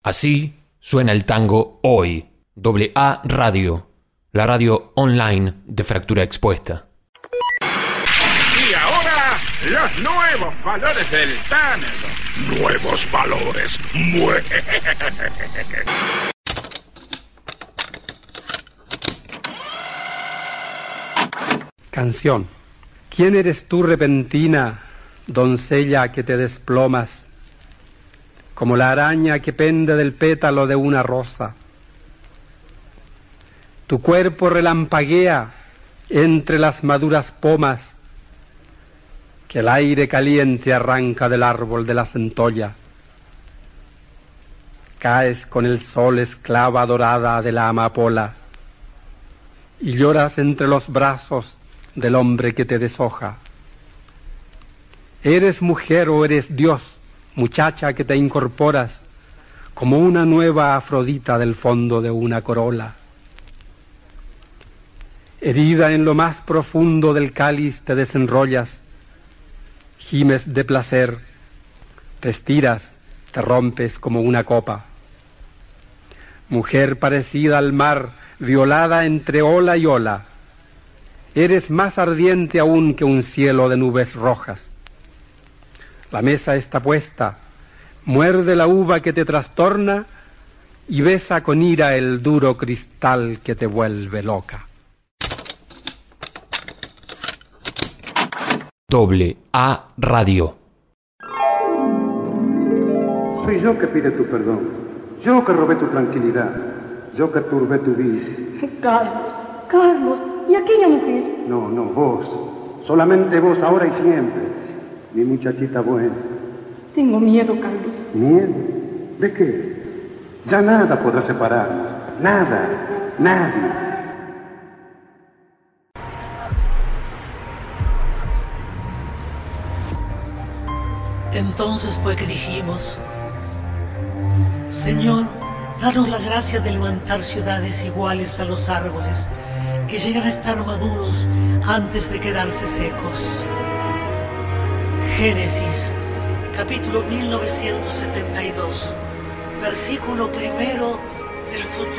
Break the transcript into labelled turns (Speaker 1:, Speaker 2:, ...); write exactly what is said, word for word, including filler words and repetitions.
Speaker 1: Así suena el tango hoy. Doble A Radio, la radio online de Fractura Expuesta.
Speaker 2: Y ahora, los nuevos valores del tango.
Speaker 3: Nuevos valores. Mue.
Speaker 4: Canción. ¿Quién eres tú, repentina, doncella que te desplomas, como la araña que pende del pétalo de una rosa? Tu cuerpo relampaguea entre las maduras pomas que el aire caliente arranca del árbol de la centolla. Caes con el sol esclava dorada de la amapola y lloras entre los brazos del hombre que te deshoja. ¿Eres mujer o eres Dios, muchacha que te incorporas como una nueva Afrodita del fondo de una corola? Herida en lo más profundo del cáliz te desenrollas, gimes de placer, te estiras, te rompes como una copa. Mujer parecida al mar, violada entre ola y ola, eres más ardiente aún que un cielo de nubes rojas. La mesa está puesta, muerde la uva que te trastorna y besa con ira el duro cristal que te vuelve loca.
Speaker 1: Doble A Radio.
Speaker 5: Soy yo que pide tu perdón, yo que robé tu tranquilidad, yo que turbé tu vida.
Speaker 6: Carlos, Carlos, ¿y aquella mujer?
Speaker 5: No, no, vos, solamente vos ahora y siempre, mi muchachita buena.
Speaker 6: Tengo miedo, Carlos.
Speaker 5: ¿Miedo? ¿De qué? Ya nada podrá separarnos, nada, nadie.
Speaker 7: Entonces fue que dijimos: Señor, danos la gracia de levantar ciudades iguales a los árboles, que llegan a estar maduros antes de quedarse secos. Génesis, capítulo mil novecientos setenta y dos, versículo primero del futuro.